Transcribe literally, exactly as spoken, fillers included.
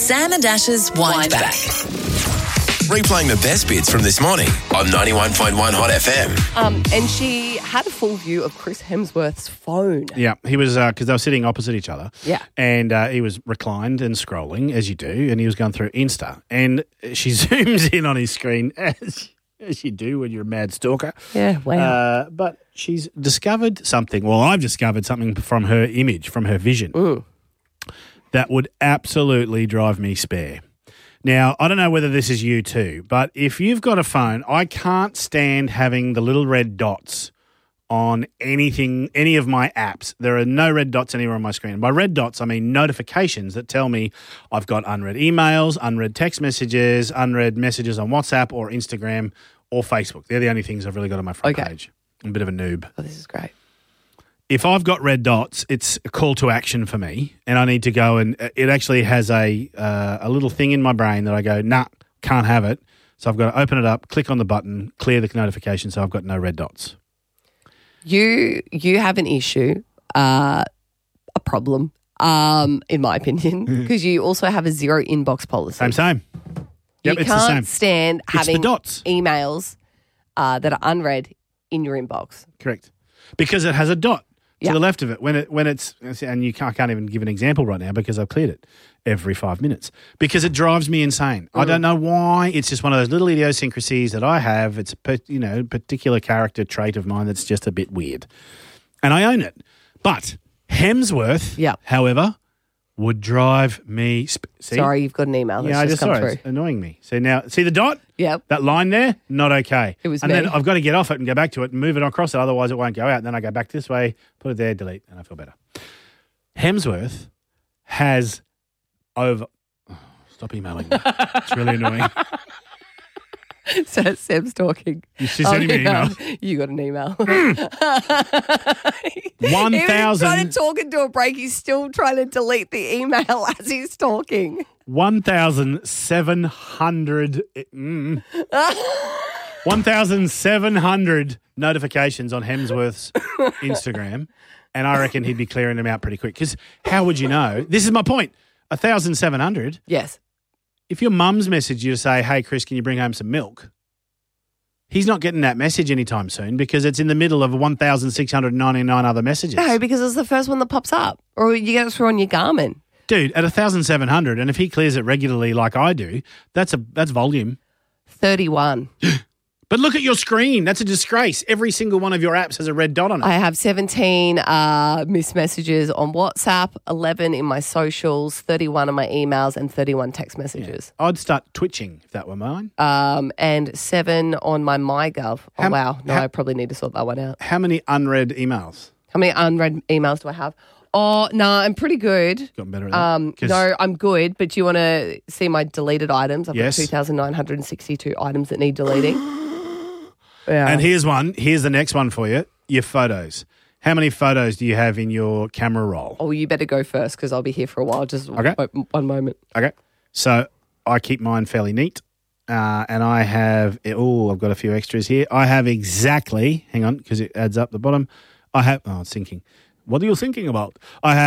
Sam and Ash's Wind Back. Replaying the best bits from this morning on ninety-one point one Hot F M. Um, and she had a full view of Chris Hemsworth's phone. Yeah, he was, because uh, they were sitting opposite each other. Yeah. And uh, he was reclined and scrolling, as you do, and he was going through Insta. And she zooms in on his screen, as, as you do when you're a mad stalker. Yeah, wow. Uh, but she's discovered something. Well, I've discovered something from her image, from her vision, Mm. that would absolutely drive me spare. Now, I don't know whether this is you too, but if you've got a phone, I can't stand having the little red dots on anything, any of my apps. There are no red dots anywhere on my screen. By red dots, I mean notifications that tell me I've got unread emails, unread text messages, unread messages on WhatsApp or Instagram or Facebook. They're the only things I've really got on my front Okay. page. I'm a bit of a noob. Oh, this is great. If I've got red dots, it's a call to action for me, and I need to go and it actually has a uh, a little thing in my brain that I go, nah, can't have it. So I've got to open it up, click on the button, clear the notification, so I've got no red dots. You you have an issue, uh, a problem, um, in my opinion, because you also have a zero inbox policy. Same, same. Yep, you it's can't the same. stand It's the having dots. emails uh, that are unread in your inbox. Correct. Because it has a dot to Yeah. the left of it. When it when it's and you can't, I can't even give an example right now because I've cleared it every five minutes because it drives me insane. I don't know why. It's just one of those little idiosyncrasies that I have. It's a pe- you know particular character trait of mine that's just a bit weird, and I own it. But Hemsworth, Yeah. however, would drive me. Sp- see? Sorry, you've got an email that's Yeah, I just just come saw through. it. It's annoying me. So now, see the dot? Yep. That line there? Not okay. It was And me. then I've got to get off it and go back to it and move it across it, otherwise it won't go out. And then I go back this way, put it there, delete, and I feel better. Hemsworth has over... Oh, stop emailing me. It's really annoying. So Sam's talking. She sent me an email. You got an email. one Even thousand... trying to talk into a break, he's still trying to delete the email as he's talking. one thousand seven hundred... Mm, one thousand seven hundred notifications on Hemsworth's Instagram, and I reckon he'd be clearing them out pretty quick. Because how would you know? This is my point. one thousand seven hundred. Yes. If your mum's messaged you to say, hey, Chris, can you bring home some milk? He's not getting that message anytime soon because it's in the middle of one thousand six hundred ninety-nine other messages. No, because it's the first one that pops up, or you get it through on your Garmin. Dude, at one thousand seven hundred, and if he clears it regularly like I do, that's a that's volume. thirty-one. But look at your screen. That's a disgrace. Every single one of your apps has a red dot on it. I have seventeen uh, missed messages on WhatsApp, eleven in my socials, thirty-one on my emails, and thirty-one text messages. I'd start twitching if that were mine. Um, and seven on my MyGov. Oh, How- wow. No, how- I probably need to sort that one out. How many unread emails? How many unread emails do I have? Oh, no, I'm pretty good. Gotten better at that? Um, 'Cause- no, I'm good, but do you want to see my deleted items? I've Yes. got two thousand nine hundred sixty-two items that need deleting. Yeah. And here's one. Here's the next one for you. Your photos. How many photos do you have in your camera roll? Oh, you better go first because I'll be here for a while. Just Okay. w- one moment. Okay. So I keep mine fairly neat. Uh, and I have, oh, I've got a few extras here. I have exactly, hang on, because it adds up the bottom. I have, oh, it's thinking. What are you thinking about? I have